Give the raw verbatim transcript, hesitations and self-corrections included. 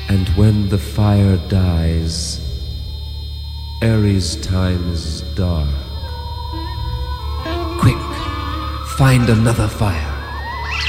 And when the fire dies, Ares' time is dark. Quick, find another fire.